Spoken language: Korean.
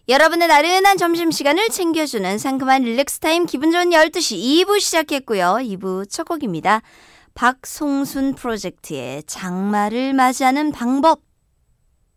여러분의 나른한 점심시간을 챙겨주는 상큼한 릴렉스타임 기분 좋은 12시 2부 시작했고요. 2부 첫 곡입니다. 박송순 프로젝트의 장마를 맞이하는 방법